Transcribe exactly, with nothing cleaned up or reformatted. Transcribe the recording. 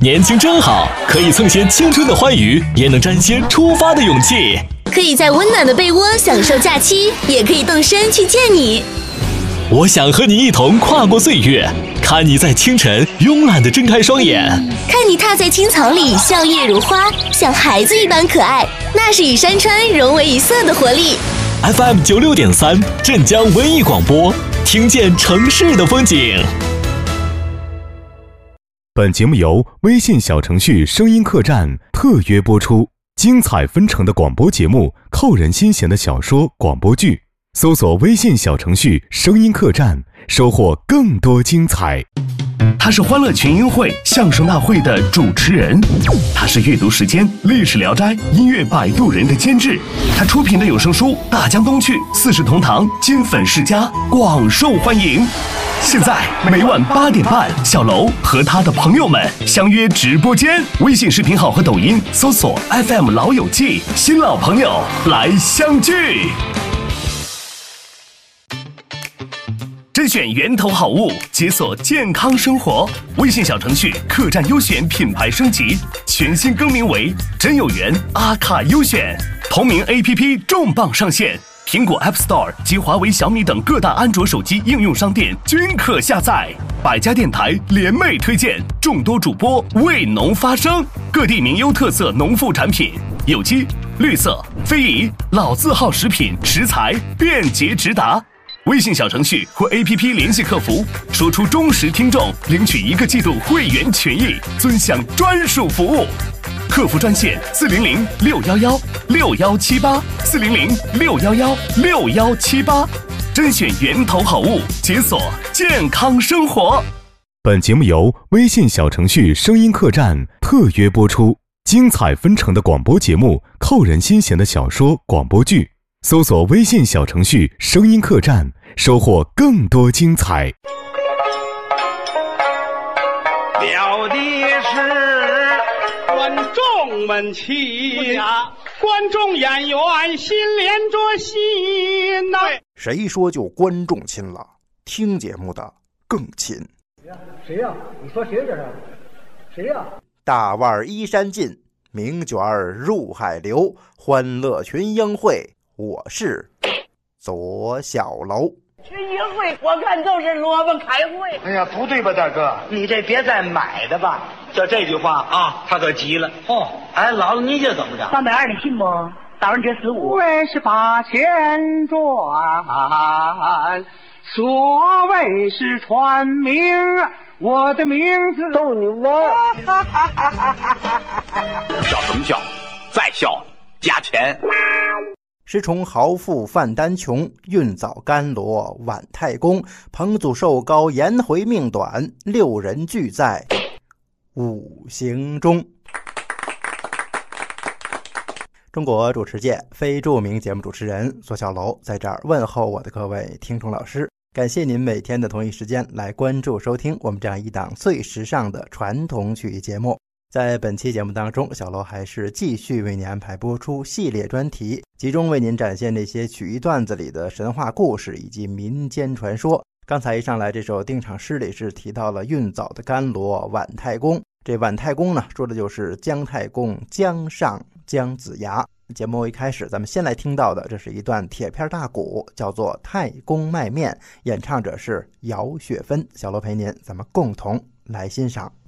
年轻真好，可以蹭些青春的欢愉，也能沾些出发的勇气。 可以在温暖的被窝享受假期，也可以动身去见你。 我想和你一同跨过岁月，看你在清晨慵懒地睁开双眼， 看你踏在青草里笑靥如花，像孩子一般可爱，那是与山川融为一色的活力。 F M 九六点三镇江文艺广播，听见城市的风景。 本节目由微信小程序声音客栈特约播出，精彩纷呈的广播节目，扣人心弦的小说广播剧，搜索微信小程序声音客栈，收获更多精彩。 他是欢乐群英会相声大会的主持人，他是阅读时间历史聊斋音乐摆渡人的监制，他出品的有声书《大江东去》四世同堂金粉世家广受欢迎。现在每晚八点半，小楼和他的朋友们相约直播间，微信视频号和抖音搜索 F M 老友记，新老朋友来相聚。甄选源头好物，解锁健康生活。微信小程序客栈优选品牌升级，全新更名为真有缘阿卡优选。同名 A P P 重磅上线，苹果 App Store 及华为、小米等各大安卓手机应用商店均可下载。百家电台联袂推荐，众多主播为农发声，各地名优特色农副产品，有机、绿色、非遗、老字号食品食材便捷直达。微信小程序或 A P P 联系客服，说出忠实听众，领取一个季度会员权益，尊享专属服务。客服专线四零零六幺幺六幺七八四零零六幺幺六幺七八，甄选源头好物，解锁健康生活。 本节目由微信小程序声音客栈特约播出，精彩纷呈的广播节目，扣人心弦的小说广播剧。搜索微信小程序声音客栈，收获更多精彩。 了的是观众们亲，观众演员心连着心呐、啊。 谁说就观众亲了？听节目的更亲。 谁呀、啊？你说谁这是？谁呀、啊？ 大腕依山尽，名卷入海流，欢乐群英会。我是左小楼。 群英会我看就是萝卜开会。 哎呀，不对吧，大哥？ 你这别再买的吧。 就这句话啊，他可急了。哦，哎，姥姥，你这怎么着？ 三百二，你信不？打完折十五。 为是把钱赚，所谓是传名，我的名字逗你玩。笑什么笑？再笑加钱。 石崇豪富范丹琼，运枣甘罗晚太公，彭祖寿高颜回命短，六人俱在五行中。中国主持界非著名节目主持人左小楼在这儿问候我的各位听众老师，感谢您每天的同一时间来关注收听我们这样一档最时尚的传统曲艺节目。在本期节目当中，小楼还是继续为您安排播出系列专题，集中为您展现那些曲艺段子里的神话故事以及民间传说。刚才一上来这首定场诗里是提到了运枣的甘罗晚太公，这晚太公呢，说的就是姜太公姜尚姜子牙。节目一开始咱们先来听到的，这是一段铁片大鼓，叫做太公卖面，演唱者是姚雪芬。小楼陪您，咱们共同来欣赏。